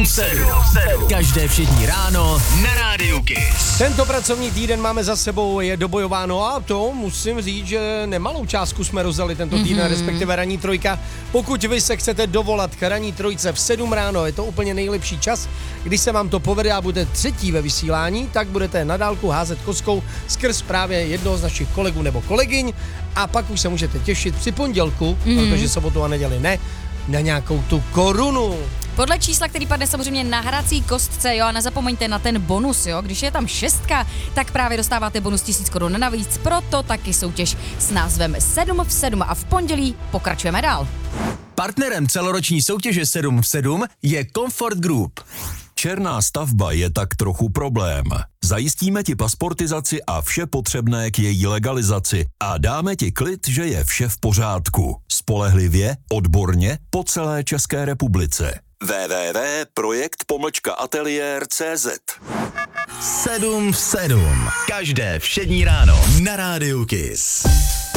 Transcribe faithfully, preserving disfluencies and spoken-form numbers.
sedm v sedm. Každé všední ráno na Rádiu Kiss. Tento pracovní týden máme za sebou, je dobojováno a to musím říct, že nemalou částku jsme rozdali tento týden, mm-hmm. respektive ranní trojka. Pokud vy se chcete dovolat k ranní trojce v sedm ráno, je to úplně nejlepší čas. Když se vám to povede a budete třetí ve vysílání, tak budete na dálku házet kostkou skrz právě jednoho z našich kolegů nebo kolegyň a pak už se můžete těšit při pondělku, mm-hmm. protože sobotu a neděli ne, na nějakou tu korunu. Podle čísla, který padne samozřejmě na hrací kostce, jo, a nezapomeňte na ten bonus, jo, když je tam šestka, tak právě dostáváte bonus tisíc korun navíc, proto taky soutěž s názvem sedm v sedm a v pondělí pokračujeme dál. Partnerem celoroční soutěže sedm v sedm je Comfort Group. Černá stavba je tak trochu problém. Zajistíme ti pasportizaci a vše potřebné k její legalizaci a dáme ti klid, že je vše v pořádku. Spolehlivě, odborně, po celé České republice. w w w tečka projekt pomlčka ateliér tečka cé zet sedm v sedm. Každé všední ráno na Rádiu Kiss.